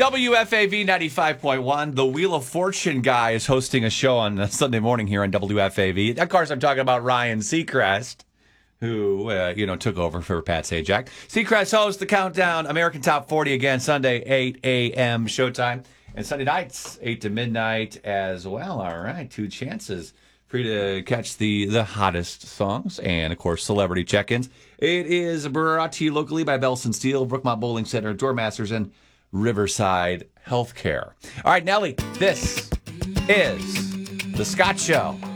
WFAV 95.1. The Wheel of Fortune guy is hosting a show on Sunday morning here on WFAV. Of course, I'm talking about Ryan Seacrest, who, took over for Pat Sajak. Seacrest hosts the Countdown American Top 40 again Sunday, 8 a.m. showtime. And Sunday nights, 8 to midnight as well. All right, two chances for you to catch the hottest songs and, of course, celebrity check-ins. It is brought to you locally by Belson Steel, Brookmont Bowling Center, Doormasters, and Riverside Healthcare. All right, Nelly, this is The Scott Show.